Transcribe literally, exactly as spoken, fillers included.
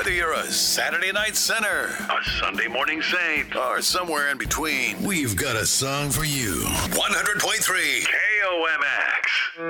Whether you're a Saturday night sinner, a Sunday morning saint, or somewhere in between, we've got a song for you. one hundred point three K O M X.